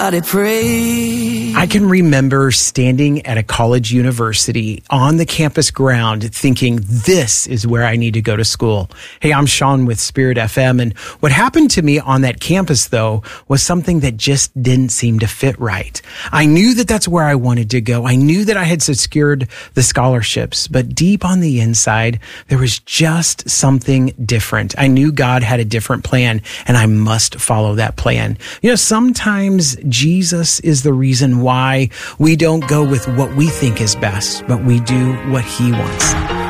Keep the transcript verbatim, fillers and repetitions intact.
I pray. I can remember standing at a college university on the campus ground thinking, this is where I need to go to school. Hey, I'm Sean with Spirit F M. And what happened to me on that campus, though, was something that just didn't seem to fit right. I knew that that's where I wanted to go. I knew that I had secured the scholarships, but deep on the inside, there was just something different. I knew God had a different plan, and I must follow that plan. You know, sometimes Jesus is the reason why we don't go with what we think is best, but we do what he wants.